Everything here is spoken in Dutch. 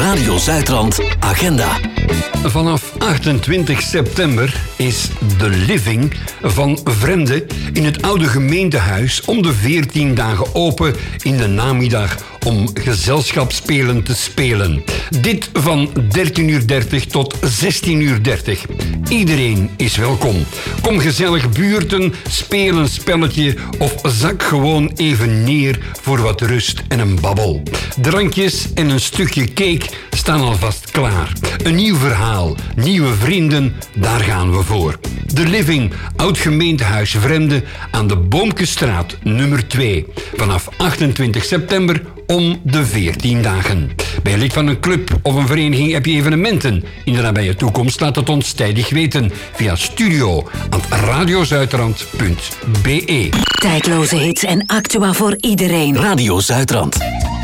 Radio Zuidrand Agenda. Vanaf 28 september is The Living van Vrende in het oude gemeentehuis om de 14 dagen open in de namiddag om gezelschapsspelen te spelen. Dit van 13:30 tot 16:30. Iedereen is welkom. Kom gezellig buurten, speel een spelletje of zak gewoon even neer voor wat rust en een babbel. Drankjes en een stukje cake staan alvast klaar. Een nieuw verhaal, nieuwe vrienden, daar gaan we voor. The Living, oud gemeentehuis Vrende aan de Boomkestraat nummer 2. Vanaf 28 september om de 14 dagen. Ben je lid van een club of een vereniging, heb je evenementen in de nabije toekomst? Laat het ons tijdig weten via studio@radiozuidrand.be. Tijdloze hits en actua voor iedereen. Radio Zuidrand.